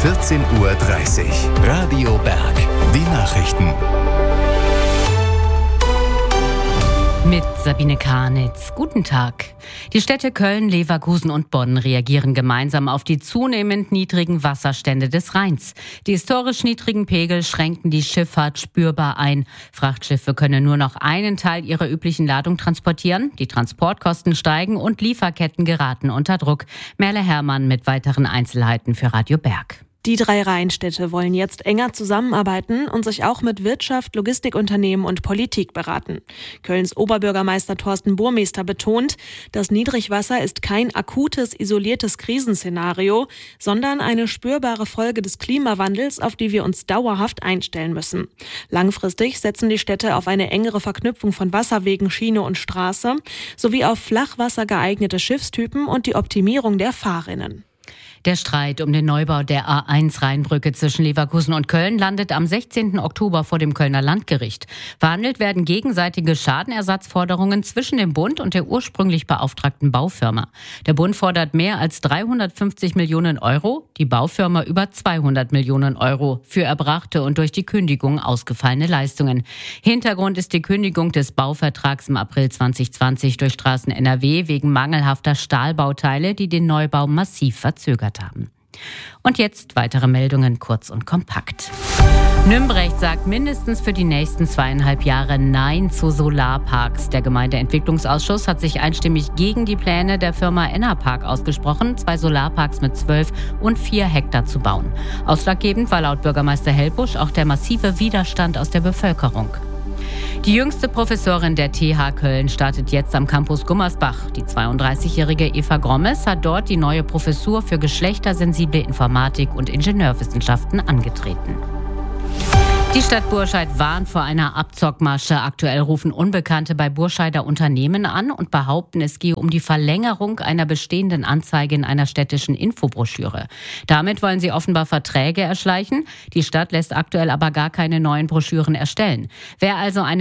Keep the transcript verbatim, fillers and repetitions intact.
vierzehn Uhr dreißig. Radio Berg. Die Nachrichten. Mit Sabine Karnitz. Guten Tag. Die Städte Köln, Leverkusen und Bonn reagieren gemeinsam auf die zunehmend niedrigen Wasserstände des Rheins. Die historisch niedrigen Pegel schränken die Schifffahrt spürbar ein. Frachtschiffe können nur noch einen Teil ihrer üblichen Ladung transportieren. Die Transportkosten steigen und Lieferketten geraten unter Druck. Merle Herrmann mit weiteren Einzelheiten für Radio Berg. Die drei Rheinstädte wollen jetzt enger zusammenarbeiten und sich auch mit Wirtschaft, Logistikunternehmen und Politik beraten. Kölns Oberbürgermeister Thorsten Burmester betont, das Niedrigwasser ist kein akutes, isoliertes Krisenszenario, sondern eine spürbare Folge des Klimawandels, auf die wir uns dauerhaft einstellen müssen. Langfristig setzen die Städte auf eine engere Verknüpfung von Wasserwegen, Schiene und Straße sowie auf Flachwasser geeignete Schiffstypen und die Optimierung der Fahrrinnen. Der Streit um den Neubau der A eins Rheinbrücke zwischen Leverkusen und Köln landet am sechzehnten Oktober vor dem Kölner Landgericht. Verhandelt werden gegenseitige Schadenersatzforderungen zwischen dem Bund und der ursprünglich beauftragten Baufirma. Der Bund fordert mehr als dreihundertfünfzig Millionen Euro, die Baufirma über zweihundert Millionen Euro für erbrachte und durch die Kündigung ausgefallene Leistungen. Hintergrund ist die Kündigung des Bauvertrags im April zwanzig zwanzig durch Straßen N R W wegen mangelhafter Stahlbauteile, die den Neubau massiv verzögert haben. Und jetzt weitere Meldungen kurz und kompakt. Nümbrecht sagt mindestens für die nächsten zweieinhalb Jahre Nein zu Solarparks. Der Gemeindeentwicklungsausschuss hat sich einstimmig gegen die Pläne der Firma Enerpark ausgesprochen, zwei Solarparks mit zwölf und vier Hektar zu bauen. Ausschlaggebend war laut Bürgermeister Hellbusch auch der massive Widerstand aus der Bevölkerung. Die jüngste Professorin der T H Köln startet jetzt am Campus Gummersbach. Die zweiunddreißigjährige Eva Grommes hat dort die neue Professur für geschlechtersensible Informatik und Ingenieurwissenschaften angetreten. Die Stadt Burscheid warnt vor einer Abzockmasche. Aktuell rufen Unbekannte bei Burscheider Unternehmen an und behaupten, es gehe um die Verlängerung einer bestehenden Anzeige in einer städtischen Infobroschüre. Damit wollen sie offenbar Verträge erschleichen. Die Stadt lässt aktuell aber gar keine neuen Broschüren erstellen. Wer also eine